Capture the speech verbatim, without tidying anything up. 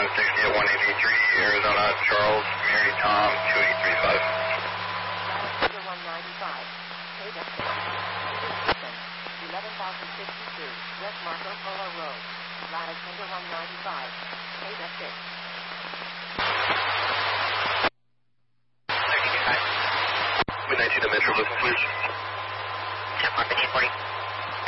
sixty at one eighty-three, Arizona, Charles, Mary, Tom, two eight three five. Ladder one ninety-five, Ada six, eleven thousand sixty-two, West Marco Polo Road, Latitude one ninety-five, Ada six. Midnight to the Metro, listen please. ten one eight forty.